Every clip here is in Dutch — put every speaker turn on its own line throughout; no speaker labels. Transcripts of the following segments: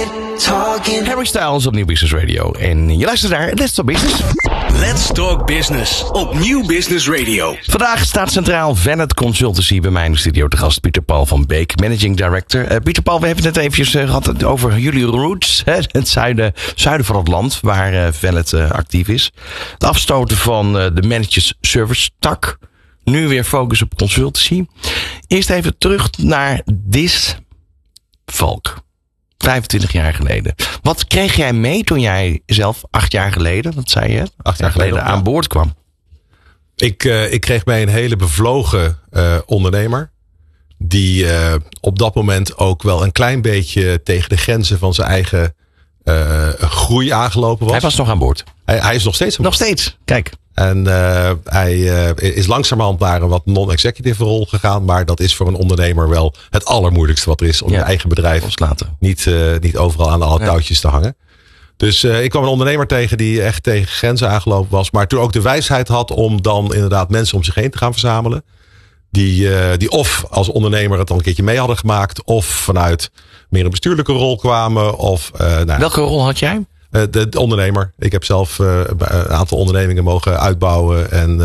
Harry Styles op Nieuw Business Radio. En je luistert naar Let's Talk Business.
Let's Talk Business op Nieuw Business Radio.
Vandaag staat centraal Valet Consultancy bij mij in de studio. Te gast Pieter Paul van Beek, Managing Director. Pieter Paul, we hebben het net eventjes gehad over jullie roots. Het zuiden van het land waar Valet actief is. Het afstoten van de Managed Service tak. Nu weer focus op consultancy. Eerst even terug naar DIS Valk. 25 jaar geleden. Wat kreeg jij mee toen jij zelf 8 jaar geleden, wat zei je? 8 jaar geleden aan boord kwam?
Ik kreeg mee een hele bevlogen ondernemer. Die op dat moment ook wel een klein beetje tegen de grenzen van zijn eigen groei aangelopen was.
Hij was nog aan boord.
Hij is nog steeds aan boord.
Nog steeds, kijk. En
hij is langzamerhand naar een wat non-executive rol gegaan. Maar dat is voor een ondernemer wel het allermoeilijkste wat er is. Om je eigen bedrijf niet overal aan alle touwtjes te hangen. Dus ik kwam een ondernemer tegen die echt tegen grenzen aangelopen was. Maar toen ook de wijsheid had om dan inderdaad mensen om zich heen te gaan verzamelen. Die of als ondernemer het al een keertje mee hadden gemaakt. Of vanuit meer een bestuurlijke rol kwamen.
Welke rol had jij?
De ondernemer. Ik heb zelf een aantal ondernemingen mogen uitbouwen. En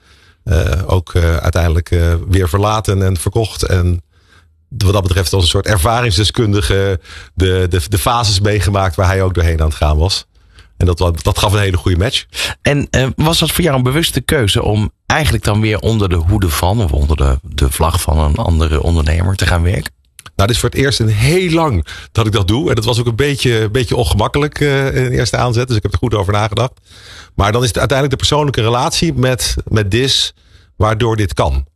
ook uiteindelijk weer verlaten en verkocht. En wat dat betreft als een soort ervaringsdeskundige de fases meegemaakt waar hij ook doorheen aan het gaan was. En dat gaf een hele goede match. En
was dat voor jou een bewuste keuze om eigenlijk dan weer onder de hoede van of onder de vlag van een andere ondernemer te gaan werken?
Nou, dit is voor het eerst in heel lang dat ik dat doe. En dat was ook een beetje ongemakkelijk in de eerste aanzet. Dus ik heb er goed over nagedacht. Maar dan is het uiteindelijk de persoonlijke relatie met DIS waardoor dit kan.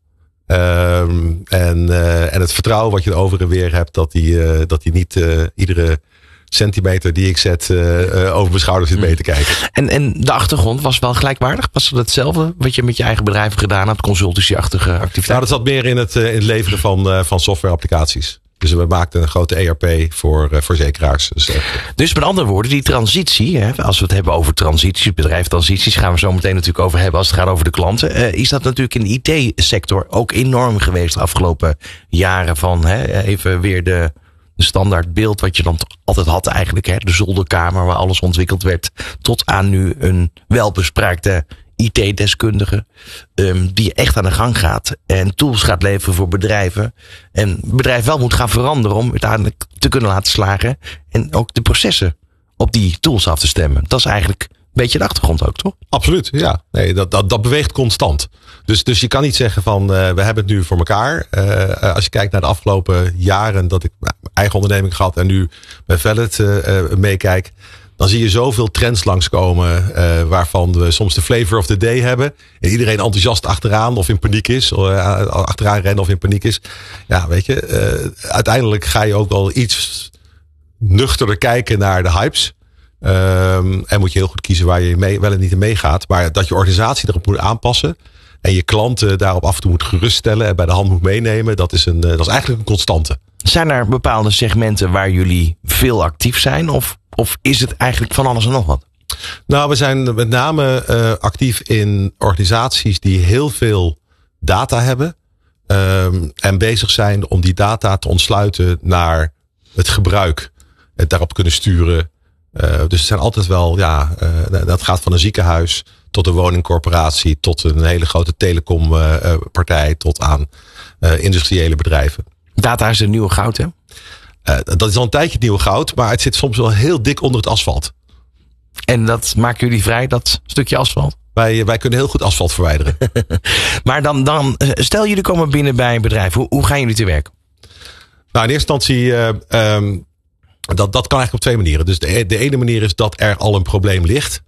En het vertrouwen wat je erover en weer hebt dat hij niet iedere centimeter die ik zet over mijn schouders zit mee te kijken.
En de achtergrond was wel gelijkwaardig? Was dat hetzelfde wat je met je eigen bedrijf gedaan hebt? Consultancy-achtige activiteit?
Nou, dat zat meer in het leveren van softwareapplicaties. Dus we maakten een grote ERP voor verzekeraars.
Dus met andere woorden, die transitie, als we het hebben over transities, bedrijftransities, gaan we zo meteen natuurlijk over hebben als het gaat over de klanten. Is dat natuurlijk in de IT-sector ook enorm geweest de afgelopen jaren van even weer de standaard beeld wat je dan altijd had eigenlijk. De zolderkamer waar alles ontwikkeld werd. Tot aan nu een welbespraakte IT-deskundige. Die echt aan de gang gaat. En tools gaat leveren voor bedrijven. En het bedrijf wel moet gaan veranderen om uiteindelijk te kunnen laten slagen. En ook de processen op die tools af te stemmen. Dat is eigenlijk een beetje de achtergrond ook, toch?
Absoluut, ja. Nee, dat beweegt constant. Dus je kan niet zeggen van we hebben het nu voor elkaar. Als je kijkt naar de afgelopen jaren dat ik mijn eigen onderneming gehad en nu bij Valet meekijk. Dan zie je zoveel trends langskomen waarvan we soms de flavor of the day hebben. En iedereen enthousiast achteraan of in paniek is. Achteraan rennen of in paniek is. Ja, weet je. Uiteindelijk ga je ook wel iets nuchterder kijken naar de hypes. En moet je heel goed kiezen waar je wel en niet in meegaat. Maar dat je organisatie erop moet aanpassen. En je klanten daarop af en toe moet geruststellen. En bij de hand moet meenemen. Dat is eigenlijk een constante.
Zijn er bepaalde segmenten waar jullie veel actief zijn? Of is het eigenlijk van alles en nog wat?
Nou, we zijn met name actief in organisaties die heel veel data hebben. En bezig zijn om die data te ontsluiten naar het gebruik. Het daarop kunnen sturen. Dus het zijn altijd wel, dat gaat van een ziekenhuis tot een woningcorporatie, tot een hele grote telecompartij, tot aan industriële bedrijven.
Data is het nieuwe goud, hè?
Dat is al een tijdje het nieuwe goud, maar het zit soms wel heel dik onder het asfalt.
En dat maken jullie vrij, dat stukje asfalt?
Wij kunnen heel goed asfalt verwijderen.
Maar dan stel jullie komen binnen bij een bedrijf. Hoe gaan jullie te werk?
Nou, in eerste instantie, dat kan eigenlijk op 2 manieren. Dus de ene manier is dat er al een probleem ligt.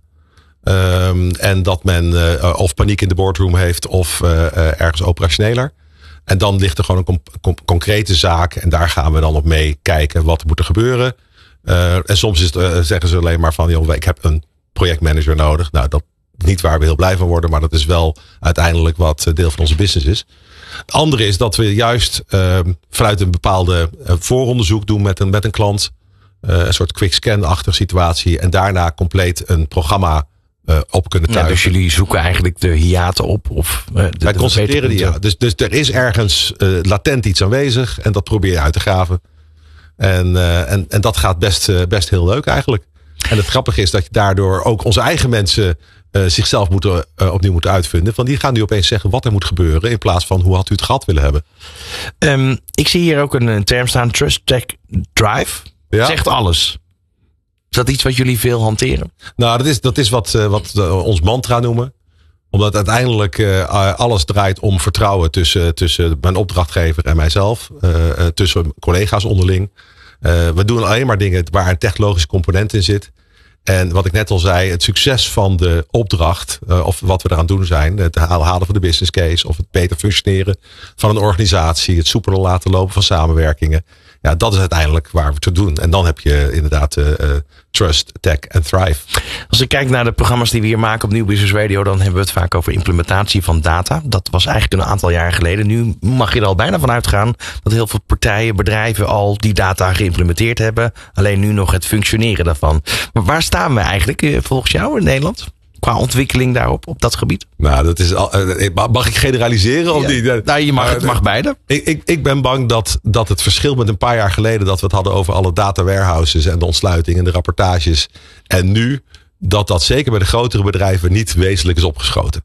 En dat men of paniek in de boardroom heeft of ergens operationeler. En dan ligt er gewoon een concrete zaak. En daar gaan we dan op mee kijken wat moet er gebeuren. En soms zeggen ze alleen maar van, joh, ik heb een projectmanager nodig. Nou, dat is niet waar we heel blij van worden. Maar dat is wel uiteindelijk wat deel van onze business is. Het andere is dat we juist vanuit een bepaalde vooronderzoek doen met een klant. Een soort quick scan-achtige situatie. En daarna compleet een programma op kunnen tuigen.
Ja, dus jullie zoeken eigenlijk de hiaten op?
Wij constateren die, ja. Dus er is ergens latent iets aanwezig. En dat probeer je uit te graven. En dat gaat best heel leuk eigenlijk. En het grappige is dat je daardoor ook onze eigen mensen zichzelf opnieuw moeten uitvinden. Want die gaan nu opeens zeggen wat er moet gebeuren. In plaats van hoe had u het gehad willen hebben.
Ik zie hier ook een term staan. Trust, Tech, Drive. Ja. Zegt alles. Is dat iets wat jullie veel hanteren?
Nou, dat is wat ons mantra noemen. Omdat uiteindelijk alles draait om vertrouwen tussen mijn opdrachtgever en mijzelf. Tussen collega's onderling. We doen alleen maar dingen waar een technologische component in zit. En wat ik net al zei, het succes van de opdracht, of wat we eraan doen zijn, het halen van de business case, of het beter functioneren van een organisatie, het soepeler laten lopen van samenwerkingen. Ja, dat is uiteindelijk waar we het te doen. En dan heb je inderdaad Trust, Tech en Thrive.
Als ik kijk naar de programma's die we hier maken op Nieuw Business Radio, dan hebben we het vaak over implementatie van data. Dat was eigenlijk een aantal jaar geleden. Nu mag je er al bijna van uitgaan dat heel veel partijen, bedrijven al die data geïmplementeerd hebben. Alleen nu nog het functioneren daarvan. Maar waar staan we eigenlijk volgens jou in Nederland? Qua ontwikkeling daarop, op dat gebied?
Nou, dat is mag ik generaliseren? Of niet?
Nou, het mag beide.
Ik ben bang dat het verschil met een paar jaar geleden, dat we het hadden over alle data warehouses en de ontsluiting en de rapportages. En nu, dat zeker bij de grotere bedrijven niet wezenlijk is opgeschoten.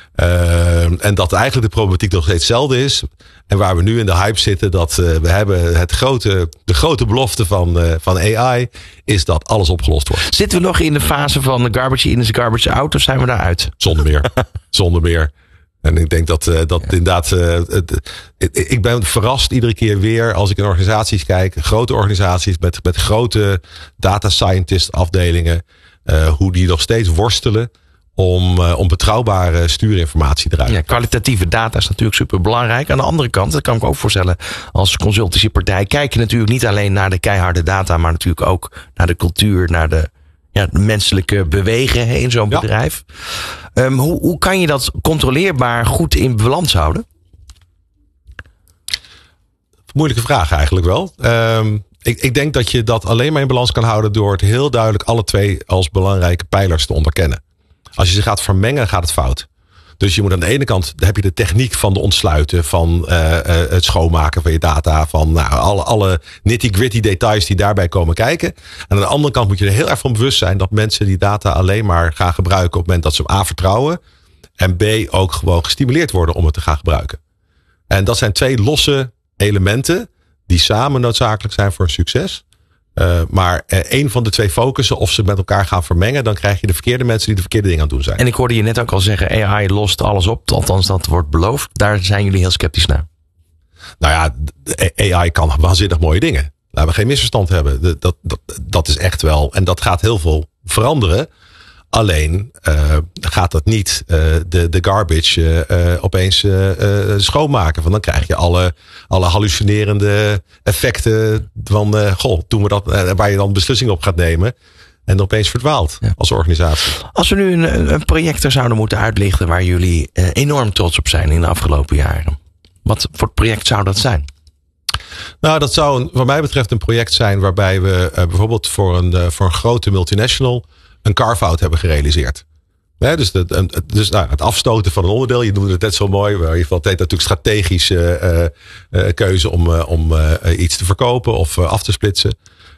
En dat eigenlijk de problematiek nog steeds hetzelfde is. En waar we nu in de hype zitten, dat we hebben de grote belofte van AI, is dat alles opgelost wordt.
Zitten we nog in de fase van de garbage in is garbage out, of zijn we daaruit?
Zonder meer. En ik denk dat inderdaad, ik ben verrast iedere keer weer als ik in organisaties kijk, grote organisaties met grote data scientist afdelingen, hoe die nog steeds worstelen om betrouwbare stuurinformatie eruit.
Ja, kwalitatieve data is natuurlijk super belangrijk. Aan de andere kant, dat kan ik me ook voorstellen, als consultancypartij kijk je natuurlijk niet alleen naar de keiharde data, maar natuurlijk ook naar de cultuur, naar de menselijke bewegen in zo'n bedrijf. Hoe kan je dat controleerbaar goed in balans houden?
Moeilijke vraag eigenlijk wel. Ik denk dat je dat alleen maar in balans kan houden door het heel duidelijk alle twee als belangrijke pijlers te onderkennen. Als je ze gaat vermengen, gaat het fout. Dus je moet aan de ene kant, heb je de techniek van de ontsluiten, van het schoonmaken van je data, van alle nitty-gritty details die daarbij komen kijken. En aan de andere kant moet je er heel erg van bewust zijn dat mensen die data alleen maar gaan gebruiken op het moment dat ze hem A, vertrouwen, en B, ook gewoon gestimuleerd worden om het te gaan gebruiken. En dat zijn twee losse elementen die samen noodzakelijk zijn voor een succes. Maar één van de twee focussen, of ze met elkaar gaan vermengen, dan krijg je de verkeerde mensen die de verkeerde dingen aan het doen zijn.
En ik hoorde je net ook al zeggen, AI lost alles op. Althans, dat wordt beloofd. Daar zijn jullie heel sceptisch naar.
Nou ja, AI kan waanzinnig mooie dingen. Laten we geen misverstand hebben. Dat is echt wel. En dat gaat heel veel veranderen. Alleen gaat dat niet de garbage opeens schoonmaken. Want dan krijg je alle hallucinerende effecten van doen we dat, waar je dan beslissingen op gaat nemen. En opeens verdwaalt als organisatie.
Als we nu een project er zouden moeten uitlichten waar jullie enorm trots op zijn in de afgelopen jaren. Wat voor project zou dat zijn?
Nou, dat zou wat mij betreft een project zijn waarbij we bijvoorbeeld voor een grote multinational een carve-out hebben gerealiseerd. Dus het afstoten van een onderdeel. Je noemde het net zo mooi. Waar je valt natuurlijk strategische keuze om iets te verkopen of af te splitsen.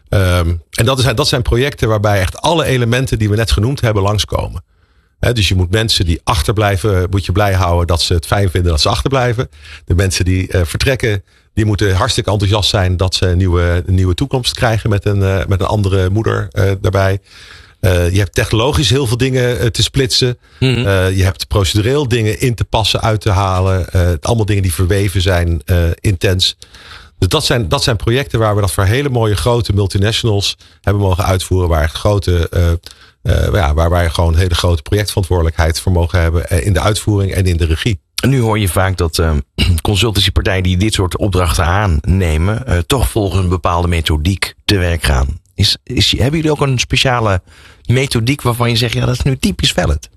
En dat zijn projecten waarbij echt alle elementen die we net genoemd hebben langskomen. Dus je moet mensen die achterblijven, moet je blij houden dat ze het fijn vinden dat ze achterblijven. De mensen die vertrekken, die moeten hartstikke enthousiast zijn dat ze een nieuwe toekomst krijgen met een andere moeder daarbij. Je hebt technologisch heel veel dingen te splitsen. Je hebt procedureel dingen in te passen, uit te halen. Allemaal dingen die verweven zijn, intens. Dus dat zijn projecten waar we dat voor hele mooie grote multinationals hebben mogen uitvoeren. Waar echt waar wij gewoon een hele grote projectverantwoordelijkheid voor mogen hebben in de uitvoering en in de regie.
En nu hoor je vaak dat consultancypartijen die dit soort opdrachten aannemen, toch volgens een bepaalde methodiek te werk gaan. Hebben jullie ook een speciale methodiek waarvan je zegt, dat is nu typisch Valid?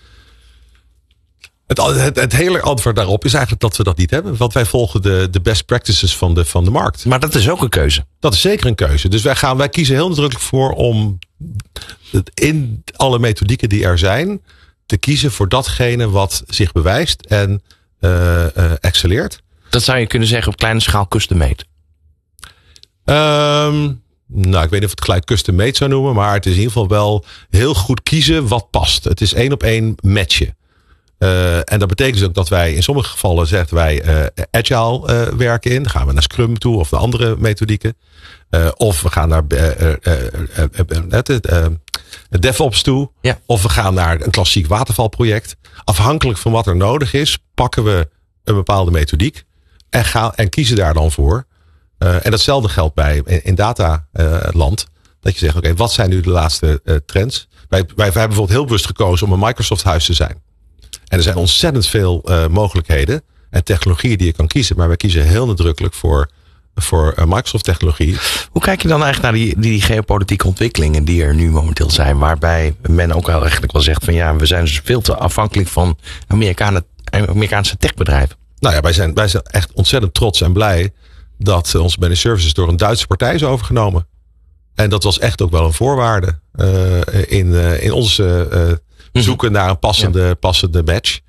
Het hele antwoord daarop is eigenlijk dat we dat niet hebben. Want wij volgen de best practices van de markt.
Maar dat is ook een keuze.
Dat is zeker een keuze. Dus wij kiezen heel nadrukkelijk voor om in alle methodieken die er zijn te kiezen voor datgene wat zich bewijst en excelleert.
Dat zou je kunnen zeggen op kleine schaal custom made.
Nou, ik weet niet of het gelijk custom made zou noemen. Maar het is in ieder geval wel heel goed kiezen wat past. Het is 1-op-1 matchen. En dat betekent dus ook dat wij in sommige gevallen zetten wij agile werken in. Dan gaan we naar Scrum toe of naar andere methodieken. Of we gaan naar DevOps toe. Ja. Of we gaan naar een klassiek watervalproject. Afhankelijk van wat er nodig is, pakken we een bepaalde methodiek. En kiezen daar dan voor. En datzelfde geldt bij in dataland. Dat je zegt, oké, wat zijn nu de laatste trends? Wij hebben bijvoorbeeld heel bewust gekozen om een Microsoft huis te zijn. En er zijn ontzettend veel mogelijkheden en technologieën die je kan kiezen. Maar wij kiezen heel nadrukkelijk voor Microsoft technologie.
Hoe kijk je dan eigenlijk naar die geopolitieke ontwikkelingen die er nu momenteel zijn? Waarbij men ook wel eigenlijk wel zegt van ja, we zijn dus veel te afhankelijk van Amerikaanse techbedrijven.
Nou ja, wij zijn echt ontzettend trots en blij dat onze managed services door een Duitse partij is overgenomen. En dat was echt ook wel een voorwaarde in onze zoeken naar een passende match.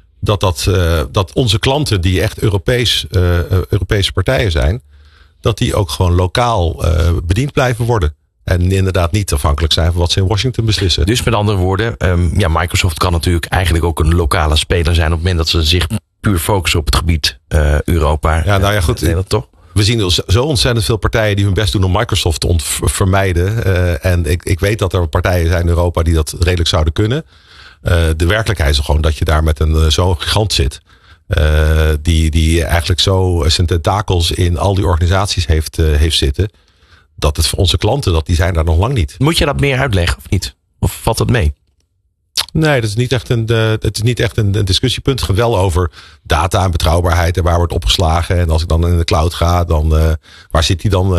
Dat onze klanten die echt Europese partijen zijn, dat die ook gewoon lokaal bediend blijven worden. En inderdaad niet afhankelijk zijn van wat ze in Washington beslissen.
Dus met andere woorden, Microsoft kan natuurlijk eigenlijk ook een lokale speler zijn op het moment dat ze zich puur focussen op het gebied Europa.
Ja, nou ja, goed.
Nederland, toch?
We zien zo ontzettend veel partijen die hun best doen om Microsoft te vermijden. En ik weet dat er partijen zijn in Europa die dat redelijk zouden kunnen. De werkelijkheid is gewoon dat je daar met zo'n gigant zit. Die eigenlijk zo zijn tentakels in al die organisaties heeft zitten. Dat het voor onze klanten, die zijn daar nog lang niet.
Moet je dat meer uitleggen of niet? Of valt dat mee?
Nee, dat is niet echt een discussiepunt. Het gaat wel over data en betrouwbaarheid en waar wordt opgeslagen. En als ik dan in de cloud ga, dan waar zit die dan?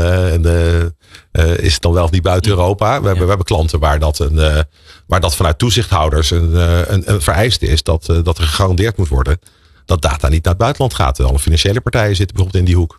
Is het dan wel of niet buiten Europa? We hebben klanten waar dat vanuit toezichthouders een vereiste is dat er gegarandeerd moet worden dat data niet naar het buitenland gaat. Alle financiële partijen zitten bijvoorbeeld in die hoek.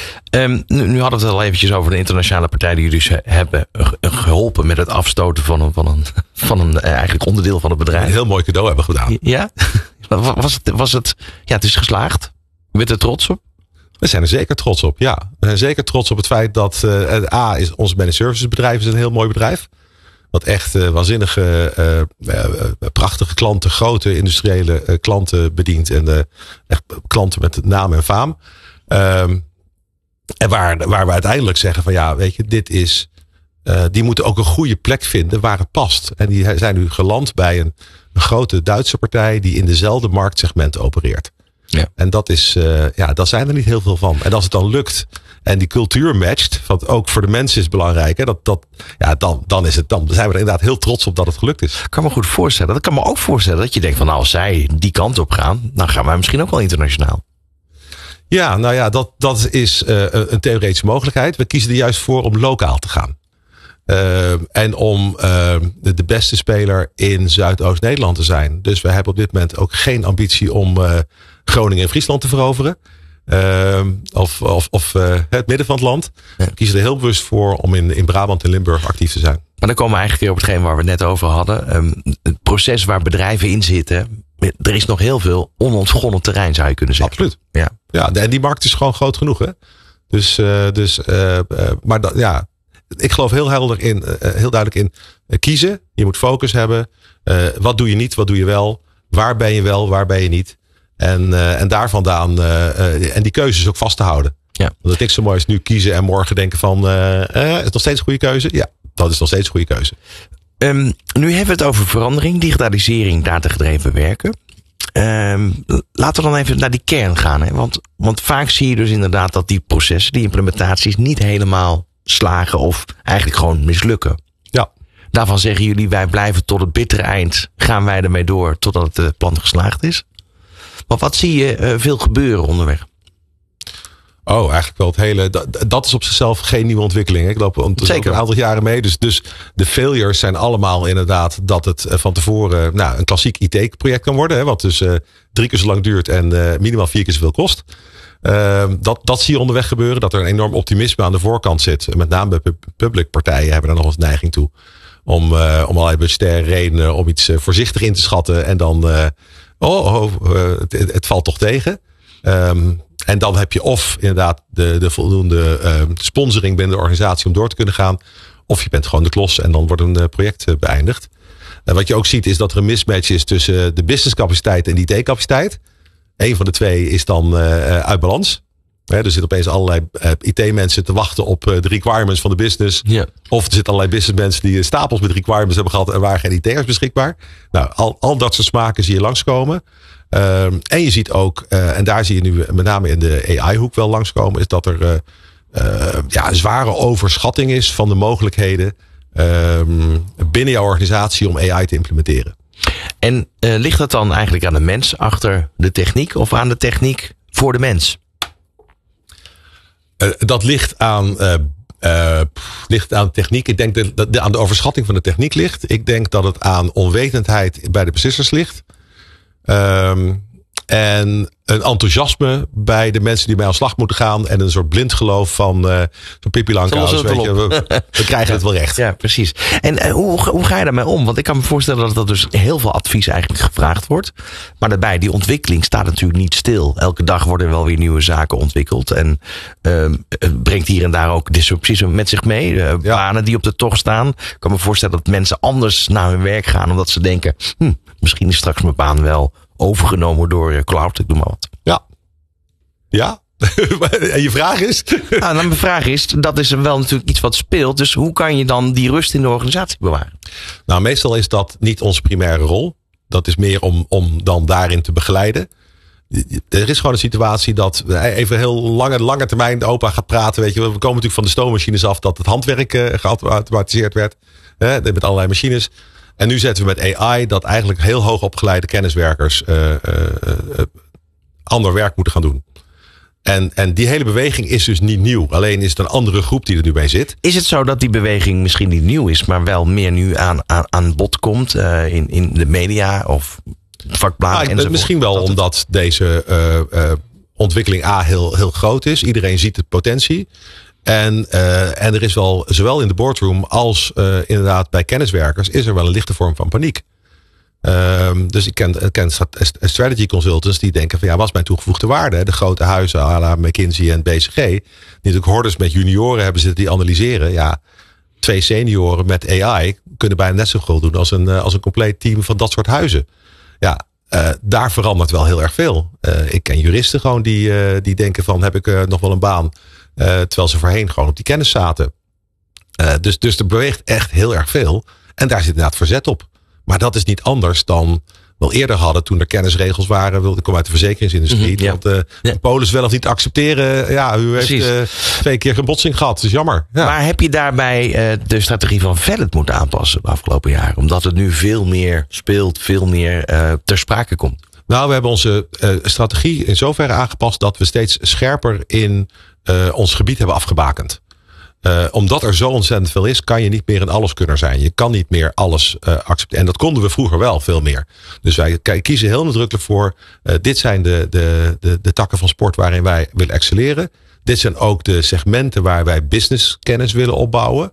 Nu hadden we het al eventjes over de internationale partij die jullie hebben geholpen met het afstoten van een eigenlijk onderdeel van het bedrijf.
Een heel mooi cadeau hebben gedaan.
Ja? Was het, het is geslaagd? Je bent er trots op?
We zijn er zeker trots op, ja. We zijn zeker trots op het feit dat onze managed services bedrijf is een heel mooi bedrijf. Wat echt waanzinnige, prachtige klanten, grote industriële klanten bedient. En echt klanten met naam en faam. En waar we uiteindelijk zeggen van ja, weet je, dit is. Die moeten ook een goede plek vinden waar het past. En die zijn nu geland bij een grote Duitse partij die in dezelfde marktsegment opereert. Ja. En dat is, daar zijn er niet heel veel van. En als het dan lukt en die cultuur matcht, wat ook voor de mensen is belangrijk, hè, dan zijn we er inderdaad heel trots op dat het gelukt is.
Ik kan me goed voorstellen. Ik kan me ook voorstellen dat je denkt van nou, als zij die kant op gaan, dan gaan wij misschien ook wel internationaal.
Ja, nou ja, dat is een theoretische mogelijkheid. We kiezen er juist voor om lokaal te gaan. En om de beste speler in Zuidoost-Nederland te zijn. Dus we hebben op dit moment ook geen ambitie om Groningen en Friesland te veroveren. Of het midden van het land. Ja. We kiezen er heel bewust voor om in Brabant en Limburg actief te zijn.
Maar dan komen we eigenlijk weer op hetgeen waar we het net over hadden. Het proces waar bedrijven in zitten. Er is nog heel veel onontgonnen terrein, zou je kunnen zeggen.
Absoluut. Ja, en die markt is gewoon groot genoeg. Hè? Ik geloof heel duidelijk in kiezen. Je moet focus hebben. Wat doe je niet, wat doe je wel? Waar ben je wel, waar ben je niet? En daar vandaan en die keuzes ook vast te houden. Ja. Want het niks zo mooi is nu kiezen en morgen denken van is het nog steeds een goede keuze? Ja, dat is nog steeds een goede keuze.
Nu hebben we het over verandering, digitalisering, datagedreven werken. Laten we dan even naar die kern gaan. Hè? Want vaak zie je dus inderdaad dat die processen, die implementaties niet helemaal slagen of eigenlijk gewoon mislukken. Ja. Daarvan zeggen jullie, wij blijven tot het bittere eind, gaan wij ermee door totdat het plan geslaagd is. Maar wat zie je veel gebeuren onderweg?
Oh, eigenlijk wel het hele. Dat is op zichzelf geen nieuwe ontwikkeling. Ik loop een aantal jaren mee. Dus de failures zijn allemaal inderdaad dat het van tevoren een klassiek IT-project kan worden. Hè, wat dus 3 keer zo lang duurt en minimaal 4 keer zoveel kost. Dat zie je onderweg gebeuren. Dat er een enorm optimisme aan de voorkant zit. Met name bij public partijen hebben daar nog eens neiging toe. Om allerlei budgettaire redenen om iets voorzichtig in te schatten. En dan het valt toch tegen. En dan heb je of inderdaad de voldoende sponsoring binnen de organisatie om door te kunnen gaan. Of je bent gewoon de klos en dan wordt een project beëindigd. Wat je ook ziet is dat er een mismatch is tussen de businesscapaciteit en de IT-capaciteit. Eén van de twee is dan uit balans. Er zitten opeens allerlei IT-mensen te wachten op de requirements van de business.
Ja.
Of er zitten allerlei businessmensen die stapels met requirements hebben gehad en waren geen IT'ers beschikbaar. Nou, al dat soort smaken zie je langskomen. En je ziet ook, en daar zie je nu met name in de AI-hoek wel langskomen, is dat er een zware overschatting is van de mogelijkheden binnen jouw organisatie om AI te implementeren.
En ligt dat dan eigenlijk aan de mens achter de techniek of aan de techniek voor de mens?
Dat ligt aan techniek. Ik denk dat het aan de overschatting van de techniek ligt. Ik denk dat het aan onwetendheid bij de beslissers ligt. En een enthousiasme bij de mensen die mee aan de slag moeten gaan. En een soort blind geloof van Pippi Langkous. We krijgen het wel recht.
Ja, precies. En hoe ga je daarmee om? Want ik kan me voorstellen dat dus heel veel advies eigenlijk gevraagd wordt. Maar daarbij, die ontwikkeling staat natuurlijk niet stil. Elke dag worden wel weer nieuwe zaken ontwikkeld. En brengt hier en daar ook disrupties met zich mee. Banen die op de tocht staan. Ik kan me voorstellen dat mensen anders naar hun werk gaan. Omdat ze denken, misschien is straks mijn baan wel overgenomen door cloud, ik doe maar wat.
Ja. En je vraag is?
Nou, mijn vraag is, dat is wel natuurlijk iets wat speelt. Dus hoe kan je dan die rust in de organisatie bewaren?
Nou, meestal is dat niet onze primaire rol. Dat is meer om dan daarin te begeleiden. Er is gewoon een situatie dat even heel lange termijn de opa gaat praten. Weet je, we komen natuurlijk van de stoommachines af dat het handwerk geautomatiseerd werd. Met allerlei machines. En nu zetten we met AI dat eigenlijk heel hoog opgeleide kenniswerkers ander werk moeten gaan doen. En die hele beweging is dus niet nieuw. Alleen is het een andere groep die er nu bij zit.
Is het zo dat die beweging misschien niet nieuw is, maar wel meer nu aan bod komt in de media of vakbladen enzovoort?
Misschien wel omdat deze ontwikkeling heel, heel groot is. Iedereen ziet de potentie. En er is wel, zowel in de boardroom als inderdaad bij kenniswerkers, is er wel een lichte vorm van paniek. Dus ik ken strategy consultants die denken van wat is mijn toegevoegde waarde? De grote huizen à la McKinsey en BCG, die natuurlijk hordes met junioren hebben zitten die analyseren. Ja, 2 senioren met AI kunnen bijna net zo goed doen als een compleet team van dat soort huizen. Ja, daar verandert wel heel erg veel. Ik ken juristen gewoon die denken van heb ik nog wel een baan? Terwijl ze voorheen gewoon op die kennis zaten. Dus er beweegt echt heel erg veel. En daar zit inderdaad verzet op. Maar dat is niet anders dan we al eerder hadden toen er kennisregels waren. Ik kom uit de verzekeringsindustrie.
Ja.
Dat polis wel of niet accepteren. Ja, u heeft 2 keer een botsing gehad. Dat is jammer. Ja.
Maar heb je daarbij de strategie van Valid moeten aanpassen de afgelopen jaren? Omdat het nu veel meer speelt, veel meer ter sprake komt.
Nou, we hebben onze strategie in zoverre aangepast dat we steeds scherper in ons gebied hebben afgebakend. Omdat er zo ontzettend veel is, kan je niet meer een alleskunner zijn. Je kan niet meer alles accepteren. En dat konden we vroeger wel veel meer. Dus wij kiezen heel nadrukkelijk voor. Dit zijn de takken van sport waarin wij willen excelleren. Dit zijn ook de segmenten waar wij businesskennis willen opbouwen.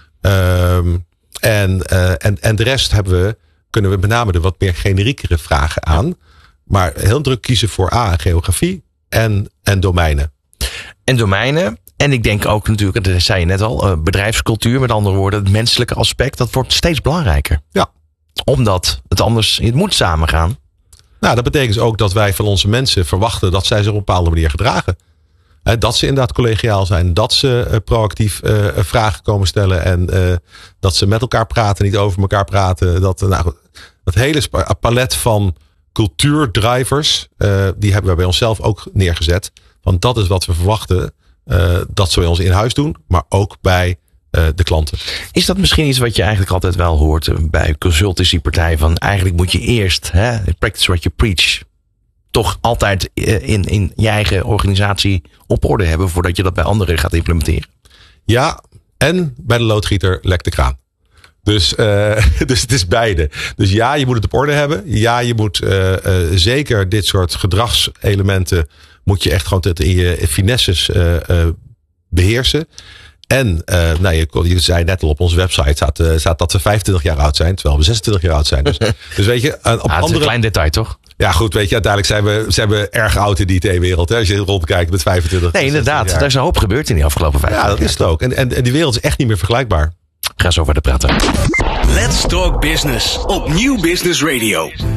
En de rest kunnen we met name de wat meer generiekere vragen aan. Maar heel druk kiezen voor geografie en domeinen.
En domeinen. En ik denk ook natuurlijk, dat zei je net al, bedrijfscultuur, met andere woorden, het menselijke aspect, dat wordt steeds belangrijker.
Ja.
Omdat het moet samengaan.
Nou, dat betekent dus ook dat wij van onze mensen verwachten dat zij zich op een bepaalde manier gedragen. Dat ze inderdaad collegiaal zijn, dat ze proactief vragen komen stellen en dat ze met elkaar praten, niet over elkaar praten. Dat hele palet van cultuurdrivers, die hebben we bij onszelf ook neergezet. Want dat is wat we verwachten. Dat ze bij ons in huis doen, maar ook bij de klanten. Is
dat misschien iets wat je eigenlijk altijd wel hoort bij consultancypartijen? Van eigenlijk moet je eerst practice what you preach. Toch altijd in je eigen organisatie op orde hebben voordat je dat bij anderen gaat implementeren. Ja, en bij de loodgieter lekt de kraan. Dus het is beide. Dus ja, je moet het op orde hebben. Ja, je moet zeker dit soort gedragselementen moet je echt gewoon in je finesses beheersen. En je zei net al op onze website staat dat we 25 jaar oud zijn, terwijl we 26 jaar oud zijn. Dus weet je, dat is een klein detail, toch?
Ja, goed, weet je, uiteindelijk zijn we erg oud in die IT-wereld. Als je rondkijkt met 25.
Nee, inderdaad. Daar is een hoop gebeurd in die afgelopen 5 jaar.
Ja, dat is het ook. En die wereld is echt niet meer vergelijkbaar.
Ga zo verder praten.
Let's Talk Business op Nieuw Business Radio.